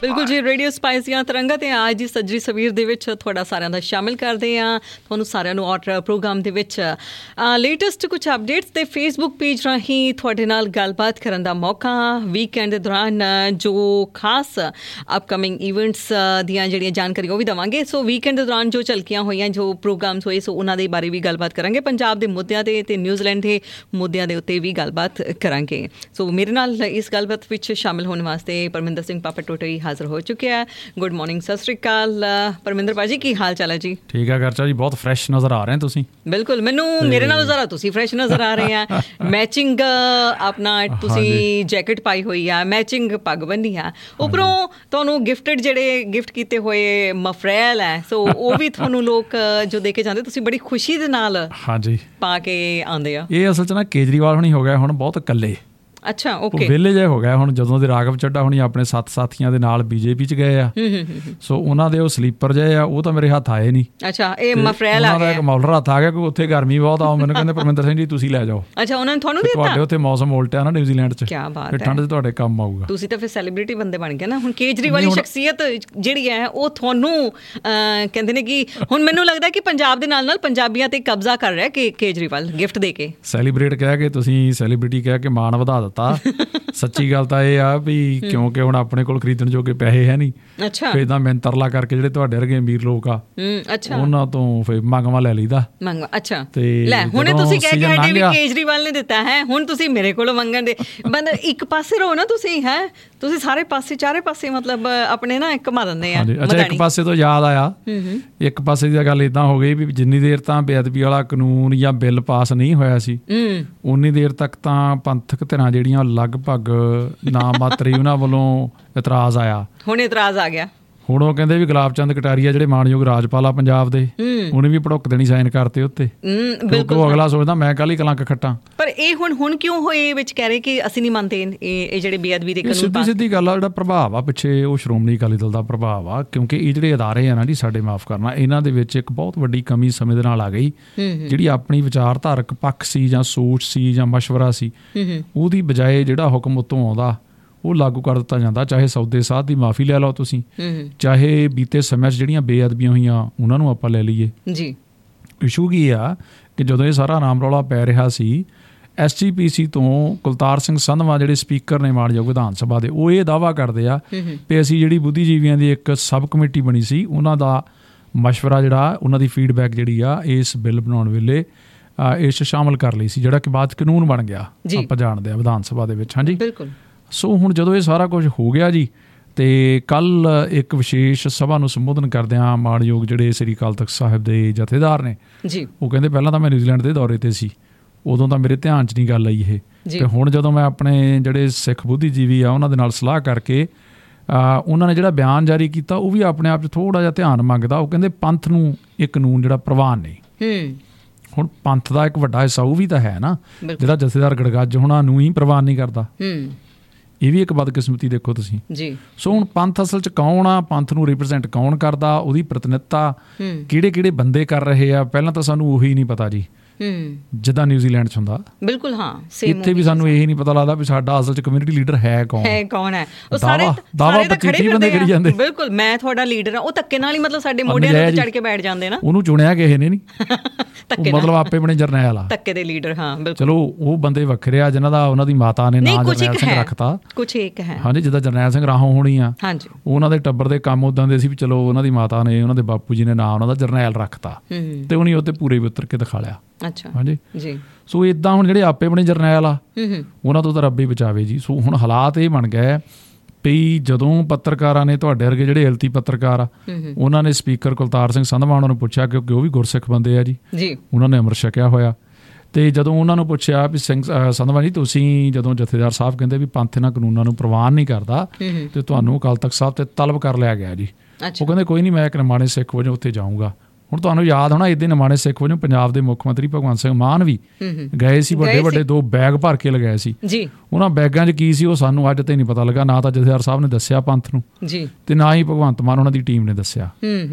ਬਿਲਕੁਲ ਜੀ। Radio spice ਦੀਆਂ ਤਰੰਗਾਂ ਤੇ ਅੱਜ ਦੀ ਸੱਜਰੀ ਸਵੇਰ ਦੇ ਵਿੱਚ ਤੁਹਾਡਾ ਸਾਰਿਆਂ ਦਾ ਸ਼ਾਮਿਲ ਕਰਦੇ ਹਾਂ। ਤੁਹਾਨੂੰ ਸਾਰਿਆਂ ਨੂੰ ਔਰ ਪ੍ਰੋਗਰਾਮ ਦੇ ਵਿੱਚ ਲੇਟੈਸਟ ਕੁਝ ਅਪਡੇਟਸ ਤੇ ਫੇਸਬੁੱਕ ਪੇਜ ਰਾਹੀਂ ਤੁਹਾਡੇ ਨਾਲ ਗੱਲਬਾਤ ਕਰਨ ਦਾ ਮੌਕਾ। ਵੀਕਐਂਡ ਦੇ ਦੌਰਾਨ ਜੋ ਖਾਸ ਅਪਕਮਿੰਗ ਇਵੈਂਟਸ ਦੀਆਂ ਜਿਹੜੀਆਂ ਜਾਣਕਾਰੀਆਂ ਉਹ ਵੀ ਦੇਵਾਂਗੇ। ਸੋ ਵੀਕਐਂਡ ਦੇ ਦੌਰਾਨ ਜੋ ਝਲਕੀਆਂ ਹੋਈਆਂ, ਜੋ ਪ੍ਰੋਗਰਾਮਸ ਹੋਏ, ਸੋ ਉਹਨਾਂ ਦੇ ਬਾਰੇ ਵੀ ਗੱਲਬਾਤ ਕਰਾਂਗੇ। ਪੰਜਾਬ ਦੇ ਮੁੱਦਿਆਂ ਤੇ ਨਿਊਜ਼ੀਲੈਂਡ ਦੇ ਮੁੱਦਿਆਂ ਦੇ ਉੱਤੇ ਵੀ ਗੱਲਬਾਤ ਕਰਾਂਗੇ। ਸੋ ਮੇਰੇ ਨਾਲ ਇਸ ਗੱਲਬਾਤ ਵਿੱਚ ਸ਼ਾਮਿਲ ਹੋਣ ਵਾਸਤੇ ਪਰਮਿੰਦਰ ਸਿੰਘ ਪਾਪਾ ਟੋਟਰੀ ਹਾਜ਼ਰ ਹੋ ਚੁੱਕਿਆ। ਗੁੱਡ ਮਾਰਨਿੰਗ, ਸਤਿ ਸ਼੍ਰੀ ਅਕਾਲ ਪਰਮਿੰਦਰ ਭਾਜੀ, ਕੀ ਹਾਲ ਚਾਲ ਹੈ ਜੀ? ਠੀਕ ਹੈ ਗਰਚਾ ਜੀ, ਬਹੁਤ ਫਰੈਸ਼ ਨਜ਼ਰ ਆ ਰਹੇ ਤੁਸੀਂ। ਬਿਲਕੁਲ, ਮੈਨੂੰ ਮੇਰੇ ਨਾਲ ਜ਼ਰਾ ਤੁਸੀਂ ਫਰੈਸ਼ ਨਜ਼ਰ ਆ ਰਹੇ ਆ। ਮੈਚਿੰਗ ਆਪਣਾ ਤੁਸੀਂ ਜੈਕਟ ਪਾਈ ਹੋਈ ਆ, ਮੈਚਿੰਗ ਪੱਗ ਬੰਨੀ ਆ, ਉੱਪਰੋਂ ਤੁਹਾਨੂੰ ਜਿਹੜੇ ਗਿਫਟ ਕੀਤੇ ਹੋਏ ਮਫਰੈਲ ਹੈ, ਸੋ ਉਹ ਵੀ ਤੁਹਾਨੂੰ ਲੋਕ ਜੋ ਦੇ ਕੇ ਜਾਂਦੇ, ਤੁਸੀਂ ਬੜੀ ਖੁਸ਼ੀ ਦੇ ਨਾਲ ਹਾਂਜੀ ਪਾ ਕੇ ਆਉਂਦੇ ਆ। ਇਹ ਅਸਲ 'ਚ ਨਾ ਕੇਜਰੀਵਾਲ ਹੁਣੀ ਹੋ ਗਿਆ ਹੁਣ ਬਹੁਤ ਇਕੱਲੇ। ਅੱਛਾ, ਓਕੇ। ਵਿਹਲੇ ਜਿਹੇ ਹੋ ਗਿਆ ਹੁਣ, ਜਦੋਂ ਦੇ ਰਾਘਵ ਚੱਡਾ ਹੁਣੀ ਆਪਣੇ 7 ਸਾਥੀਆਂ ਦੇ ਨਾਲ ਬੀਜੇਪੀ 'ਚ ਗਏ ਆ। ਸੋ ਉਹਨਾਂ ਦੇ ਉਹ ਸਲੀਪਰ ਜਿਹੇ ਆ, ਉਹ ਤਾਂ ਮੇਰੇ ਹੱਥ ਆਏ ਨਹੀਂ। ਅੱਛਾ, ਇਹ ਮਫਰੈਲ ਆ ਗਿਆ, ਇੱਕ ਮੌਲਰ ਹੱਥ ਆ ਗਿਆ। ਕੋਈ ਉੱਥੇ ਗਰਮੀ ਬਹੁਤ ਆ, ਮੈਨੂੰ ਕਹਿੰਦੇ ਪਰਮਿੰਦਰ ਸਿੰਘ ਜੀ ਤੁਸੀਂ ਲੈ ਜਾਓ। ਅੱਛਾ, ਉਹਨਾਂ ਨੇ ਤੁਹਾਨੂੰ ਦਿੱਤਾ? ਤੁਹਾਡੇ ਉੱਥੇ ਮੌਸਮ ਉਲਟਿਆ ਨਾ ਨਿਊਜ਼ੀਲੈਂਡ 'ਚ, ਕਿਆ ਬਾਤ ਹੈ, ਠੰਡ 'ਚ ਤੁਹਾਡੇ ਕੰਮ ਆਊਗਾ। ਤੁਸੀਂ ਤਾਂ ਫਿਰ ਸੈਲੀਬ੍ਰਿਟੀ ਬੰਦੇ ਬਣ ਗਏ ਨਾ ਹੁਣ। ਕੇਜਰੀਵਾਲ ਦੀ ਸ਼ਖਸੀਅਤ ਜਿਹੜੀ ਹੈ ਉਹ ਤੁਹਾਨੂੰ ਕਹਿੰਦੇ ਨੇ ਕਿ ਹੁਣ ਮੈਨੂੰ ਲੱਗਦਾ ਕਿ ਪੰਜਾਬ ਦੇ ਨਾਲ ਨਾਲ ਪੰਜਾਬੀਆਂ ਤੇ ਕਬਜ਼ਾ ਕਰ ਰਿਹਾ ਕੇਜਰੀਵਾਲ ਗਿਫਟ ਦੇ ਕੇ। ਸੈਲੀਬ੍ਰੇਟ ਕਹਿ ਕੇ ਤੁਸੀਂ ਸੈਲੀਬ੍ਰਿਟੀ ਕਹਿ ਕੇ ਮਾਣ ਵਧਾ ਦਿੱਤਾ। ਸੱਚੀ ਗੱਲ ਤਾਂ ਇਹ ਆ ਵੀ ਕਿਉਂਕਿ ਹੁਣ ਆਪਣੇ ਕੋਲ ਖਰੀਦਣ ਜੋਗੇ ਪੈਸੇ ਹੈ ਨਹੀਂ। ਅੱਛਾ, ਫਿਰ ਤਾਂ ਮੈਂ ਤਰਲਾ ਕਰਕੇ ਜਿਹੜੇ ਤੁਹਾਡੇ ਵਰਗੇ ਅਮੀਰ ਲੋਕ ਆ ਉਹਨਾਂ ਤੋਂ ਫਿਰ ਮੰਗਵਾ ਲੈ ਲਈਦਾ। ਅੱਛਾ, ਲੈ ਹੁਣੇ ਤੁਸੀਂ ਕਹਿ ਕੇ ਹਟੇ ਵੀ ਕੇਜਰੀਵਾਲ ਨੇ ਦਿੱਤਾ ਹੈ, ਹੁਣ ਤੁਸੀਂ ਮੇਰੇ ਕੋਲੋਂ ਮੰਗਣ ਦੇ ਬੰਦੇ ਇੱਕ ਪਾਸੇ ਰਹੋ ਨਾ ਤੁਸੀਂ। ਹੈ ਤੁਸੀਂ ਸਾਰੇ ਪਾਸੇ, ਚਾਰੇ ਪਾਸੇ ਮਤਲਬ ਆਪਣੇ ਨਾ ਘੁਮਾ ਦਿੰਦੇ ਆ। ਅੱਛਾ, ਇੱਕ ਪਾਸੇ ਤੋਂ ਯਾਦ ਆਇਆ, ਇੱਕ ਪਾਸੇ ਦੀ ਗੱਲ ਏਦਾਂ ਹੋ ਗਈ ਵੀ ਜਿੰਨੀ ਦੇਰ ਤਾਂ ਬੇਅਦਬੀ ਵਾਲਾ ਕਾਨੂੰਨ ਜਾਂ ਬਿੱਲ ਪਾਸ ਨਹੀਂ ਹੋਇਆ ਸੀ ਉਨੀ ਦੇਰ ਤੱਕ ਤਾਂ ਪੰਥਕ ਧਿਰਾਂ ਜਿਹੜੀਆਂ ਲਗਭਗ ਨਾ ਮਾਤਰੀ ਉਹਨਾਂ ਵੱਲੋਂ ਇਤਰਾਜ਼ ਆਇਆ। ਹੁਣ ਇਤਰਾਜ਼ ਆ ਗਿਆ। ਹੁਣ ਉਹ ਕਹਿੰਦੇ ਵੀ ਗੁਲਾਬ ਚੰਦ ਕਟਾਰੀਆ ਜਿਹੜੇ ਮਾਣਯੋਗ ਰਾਜਪਾਲ ਆ ਪੰਜਾਬ ਦੇ, ਉਹਨੇ ਵੀ ਭੜੁੱਕ ਦੇਣੀ ਸਾਈਨ ਕਰਤੇ ਉੱਤੇ। ਬਿਲਕੁਲ, ਅਗਲਾ ਸੋਚਦਾ ਮੈਂ ਕੱਲ ਹੀ ਕਲੰਕ ਖੱਟਾਂ। ਪਰ ਇਹ ਹੁਣ ਕਿਉਂ ਹੋਏ ਵਿੱਚ ਕਹਿ ਰਹੇ ਕਿ ਅਸੀਂ ਨਹੀਂ ਮੰਨਦੇ ਇਹ ਜਿਹੜੇ ਬੇਅਦਬੀ ਦੇ ਕਾਨੂੰਨ? ਸਿੱਧੀ ਗੱਲ ਆ, ਜਿਹੜਾ ਪ੍ਰਭਾਵ ਆ ਪਿੱਛੇ ਉਹ ਸ਼੍ਰੋਮਣੀ ਅਕਾਲੀ ਦਲ ਦਾ ਪ੍ਰਭਾਵ ਆ। ਕਿਉਂਕਿ ਇਹ ਜਿਹੜੇ ਅਦਾਰੇ ਆ ਨਾ ਜੀ ਸਾਡੇ, ਮਾਫ ਕਰਨਾ, ਇਹਨਾਂ ਦੇ ਵਿੱਚ ਇੱਕ ਬਹੁਤ ਵੱਡੀ ਕਮੀ ਸਮੇਂ ਦੇ ਨਾਲ ਆ ਗਈ। ਜਿਹੜੀ ਆਪਣੀ ਵਿਚਾਰਧਾਰਕ ਪੱਖ ਸੀ ਜਾਂ ਸੋਚ ਸੀ ਜਾਂ ਮਸ਼ਵਰਾ ਸੀ, ਉਹਦੀ ਬਜਾਏ ਜਿਹੜਾ ਹੁਕਮ ਉੱਤੋਂ ਆਉਂਦਾ ਉਹ ਲਾਗੂ ਕਰ ਦਿੱਤਾ ਜਾਂਦਾ। ਚਾਹੇ ਸੌਦੇ ਸਾਧ ਦੀ ਮਾਫੀ ਲੈ ਲਓ ਤੁਸੀਂ, ਚਾਹੇ ਬੀਤੇ ਸਮੇਂ 'ਚ ਜਿਹੜੀਆਂ ਬੇਅਦਬੀਆਂ ਹੋਈਆਂ ਉਹਨਾਂ ਨੂੰ ਆਪਾਂ ਲੈ ਲਈਏ ਜੀ। ਇਸ਼ੂ ਕੀ ਆ ਕਿ ਜਦੋਂ ਇਹ ਸਾਰਾ ਨਾਮ ਰੌਲਾ ਪੈ ਰਿਹਾ ਸੀ, SGPC ਤੋਂ ਕੁਲਤਾਰ ਸਿੰਘ ਸੰਧਵਾਂ ਜਿਹੜੇ ਸਪੀਕਰ ਨੇ ਮਾਣਯੋਗ ਵਿਧਾਨ ਸਭਾ ਦੇ, ਉਹ ਇਹ ਦਾਅਵਾ ਕਰਦੇ ਆ ਵੀ ਅਸੀਂ ਜਿਹੜੀ ਬੁੱਧੀਜੀਵੀਆਂ ਦੀ ਇੱਕ ਸਬ ਕਮੇਟੀ ਬਣੀ ਸੀ, ਉਹਨਾਂ ਦਾ ਮਸ਼ਵਰਾ ਜਿਹੜਾ, ਉਹਨਾਂ ਦੀ ਫੀਡਬੈਕ ਜਿਹੜੀ ਆ ਇਸ ਬਿੱਲ ਬਣਾਉਣ ਵੇਲੇ ਇਸ 'ਚ ਸ਼ਾਮਲ ਕਰ ਲਈ ਸੀ, ਜਿਹੜਾ ਕਿ ਬਾਅਦ 'ਚ ਕਾਨੂੰਨ ਬਣ ਗਿਆ, ਆਪਾਂ ਜਾਣਦੇ ਆ ਵਿਧਾਨ ਸਭਾ ਦੇ ਵਿੱਚ। ਹਾਂਜੀ, ਬਿਲਕੁਲ। ਸੋ ਹੁਣ ਜਦੋਂ ਇਹ ਸਾਰਾ ਕੁਝ ਹੋ ਗਿਆ ਜੀ, ਅਤੇ ਕੱਲ੍ਹ ਇੱਕ ਵਿਸ਼ੇਸ਼ ਸਭਾ ਨੂੰ ਸੰਬੋਧਨ ਕਰਦਿਆਂ ਮਾਣਯੋਗ ਜਿਹੜੇ ਸ੍ਰੀ ਅਕਾਲ ਤਖ਼ਤ ਸਾਹਿਬ ਦੇ ਜਥੇਦਾਰ ਨੇ ਜੀ, ਉਹ ਕਹਿੰਦੇ ਪਹਿਲਾਂ ਤਾਂ ਮੈਂ ਨਿਊਜ਼ੀਲੈਂਡ ਦੇ ਦੌਰੇ 'ਤੇ ਸੀ, ਉਦੋਂ ਤਾਂ ਮੇਰੇ ਧਿਆਨ 'ਚ ਨਹੀਂ ਗੱਲ ਆਈ ਇਹ, ਅਤੇ ਹੁਣ ਜਦੋਂ ਮੈਂ ਆਪਣੇ ਜਿਹੜੇ ਸਿੱਖ ਬੁੱਧੀਜੀਵੀ ਆ ਉਹਨਾਂ ਦੇ ਨਾਲ ਸਲਾਹ ਕਰਕੇ ਉਹਨਾਂ ਨੇ ਜਿਹੜਾ ਬਿਆਨ ਜਾਰੀ ਕੀਤਾ ਉਹ ਵੀ ਆਪਣੇ ਆਪ 'ਚ ਥੋੜ੍ਹਾ ਜਿਹਾ ਧਿਆਨ ਮੰਗਦਾ। ਉਹ ਕਹਿੰਦੇ ਪੰਥ ਨੂੰ ਇਹ ਕਾਨੂੰਨ ਜਿਹੜਾ ਪ੍ਰਵਾਨ ਨਹੀਂ। ਹੁਣ ਪੰਥ ਦਾ ਇੱਕ ਵੱਡਾ ਹਿੱਸਾ ਉਹ ਵੀ ਤਾਂ ਹੈ ਨਾ, ਜਿਹੜਾ ਜਥੇਦਾਰ ਗੜਗੱਜ ਹੋਣਾ ਨੂੰ ਹੀ ਪ੍ਰਵਾਨ ਨਹੀਂ ਕਰਦਾ। ਇਹ ਵੀ ਇੱਕ ਬਦਕਿਸਮਤੀ ਦੇਖੋ ਤੁਸੀਂ ਜੀ। ਸੋ ਹੁਣ ਪੰਥ ਅਸਲ 'ਚ ਕੌਣ ਆ, ਪੰਥ ਨੂੰ ਰਿਪਰੈਜ਼ੈਂਟ ਕੌਣ ਕਰਦਾ, ਉਹਦੀ ਪ੍ਰਤੀਨਿਧਤਾ ਕਿਹੜੇ ਬੰਦੇ ਕਰ ਰਹੇ ਆ, ਪਹਿਲਾਂ ਤਾਂ ਸਾਨੂੰ ਉਹੀ ਨਹੀਂ ਪਤਾ ਜੀ, ਜਿੱਦਾਂ ਨਿਊਜ਼ੀਲੈਂਡ 'ਚ ਹੁੰਦਾ। ਬਿਲਕੁਲ, ਹਾਂ। ਇੱਥੇ ਵੀ ਸਾਨੂੰ ਇਹ ਨਹੀਂ ਪਤਾ ਲੱਗਦਾ ਵੀ ਸਾਡਾ ਅਸਲ 'ਚ ਕਮਿਊਨਿਟੀ ਲੀਡਰ ਹੈ ਕੌਣ ਹੈ। ਉਹ ਸਾਰੇ ਦਾਵਾ 25 ਬੰਦੇ ਕਰੀ ਜਾਂਦੇ। ਬਿਲਕੁਲ, ਮੈਂ ਤੁਹਾਡਾ ਲੀਡਰ ਆ, ਉਹ ਧੱਕੇ ਨਾਲ ਹੀ ਮਤਲਬ ਸਾਡੇ ਮੋਢਿਆਂ ਤੇ ਚੜ੍ਹ ਕੇ ਬੈਠ ਜਾਂਦੇ ਨਾ। ਉਹਨੂੰ ਚੁਣਿਆ ਕਿਸੇ ਨੇ ਨਹੀਂ, ਮਤਲਬ ਆਪੇ ਬਣੇ ਜਰਨੈਲ ਆ, ਧੱਕੇ ਦੇ ਲੀਡਰ। ਹਾਂ, ਬਿਲਕੁਲ। ਚਲੋ ਉਹ ਬੰਦੇ ਵੱਖਰੇ ਆ ਜਿਨ੍ਹਾਂ ਦਾ ਉਹਨਾਂ ਦੀ ਮਾਤਾ ਨੇ ਨਾਂ ਜਰਨੈਲ ਸਿੰਘ ਰੱਖਤਾ, ਕੁਛ ਇੱਕ ਹੈ। ਹਾਂਜੀ, ਜਿੱਦਾਂ ਜਰਨੈਲ ਸਿੰਘ ਰਾਹੋਂ ਹੋਣੀ ਆ, ਉਹਨਾਂ ਦੇ ਟੱਬਰ ਦੇ ਕੰਮ ਉੱਦਾਂ ਦੇ ਸੀ ਵੀ ਚਲੋ ਉਹਨਾਂ ਦੀ ਮਾਤਾ ਨੇ, ਉਹਨਾਂ ਦੇ ਬਾਪੂ ਜੀ ਨੇ ਨਾਂ ਉਹਨਾਂ ਦਾ ਜਰਨੈਲ ਰੱਖਤਾ, ਤੇ ਉਹਨੇ ਉਹ 'ਤੇ ਪੂਰੇ ਵੀ ਉਤਰ ਕੇ ਦਿਖਾ ਲਿਆ। ਅੱਛਾ, ਹਾਂਜੀ ਜੀ। ਸੋ ਇੱਦਾਂ ਹੁਣ ਜਿਹੜੇ ਆਪੇ ਬਣੇ ਜਰਨੈਲ ਆ ਉਹਨਾਂ ਤੋਂ ਤਾਂ ਰੱਬ ਹੀ ਬਚਾਵੇ ਜੀ। ਸੋ ਹੁਣ ਹਾਲਾਤ ਇਹ ਬਣ ਗਏ ਵੀ ਜਦੋਂ ਪੱਤਰਕਾਰਾਂ ਨੇ, ਤੁਹਾਡੇ ਵਰਗੇ ਜਿਹੜੇ ਇਲਤੀ ਪੱਤਰਕਾਰ ਆ, ਉਹਨਾਂ ਨੇ ਸਪੀਕਰ ਕੁਲਤਾਰ ਸਿੰਘ ਸੰਧਵਾਂ ਉਹਨਾਂ ਨੂੰ ਪੁੱਛਿਆ, ਕਿਉਂਕਿ ਉਹ ਵੀ ਗੁਰਸਿੱਖ ਬੰਦੇ ਆ ਜੀ, ਉਹਨਾਂ ਨੇ ਅੰਮ੍ਰਿਤ ਛਕਿਆ ਹੋਇਆ, ਅਤੇ ਜਦੋਂ ਉਹਨਾਂ ਨੂੰ ਪੁੱਛਿਆ ਵੀ ਸਿੰਘ ਸੰਧਵਾਂ ਜੀ ਤੁਸੀਂ ਜਦੋਂ ਜਥੇਦਾਰ ਸਾਹਿਬ ਕਹਿੰਦੇ ਵੀ ਪੰਥ ਇਹਨਾਂ ਕਾਨੂੰਨਾਂ ਨੂੰ ਪ੍ਰਵਾਨ ਨਹੀਂ ਕਰਦਾ ਅਤੇ ਤੁਹਾਨੂੰ ਅਕਾਲ ਤਖ਼ਤ ਸਾਹਿਬ 'ਤੇ ਤਲਬ ਕਰ ਲਿਆ ਗਿਆ ਜੀ, ਉਹ ਕਹਿੰਦੇ ਕੋਈ ਨਹੀਂ, ਮੈਂ ਇੱਕ ਨਿਮਾਣੇ ਸਿੱਖ ਵਜੋਂ ਉੱਥੇ ਜਾਊਂਗਾ। ਹੁਣ ਤੁਹਾਨੂੰ ਯਾਦ ਹੋਣਾ ਇੱਦਾਂ ਨਿਮਾਣੇ ਸਿੱਖ ਵਜੋਂ ਪੰਜਾਬ ਦੇ ਮੁੱਖ ਮੰਤਰੀ ਭਗਵੰਤ ਸਿੰਘ ਮਾਨ ਵੀ ਗਏ ਸੀ, ਵੱਡੇ 2 ਬੈਗ ਭਰ ਕੇ ਲਗਾਏ ਸੀ। ਉਹਨਾਂ ਬੈਗਾਂ 'ਚ ਕੀ ਸੀ ਉਹ ਸਾਨੂੰ ਅੱਜ ਤੇ ਨਹੀਂ ਪਤਾ ਲੱਗਾ, ਨਾ ਤਾਂ ਜਥੇਦਾਰ ਸਾਹਿਬ ਨੇ ਦੱਸਿਆ ਪੰਥ ਨੂੰ, ਤੇ ਨਾ ਹੀ ਭਗਵੰਤ ਮਾਨ ਉਹਨਾਂ ਦੀ ਟੀਮ ਨੇ ਦੱਸਿਆ।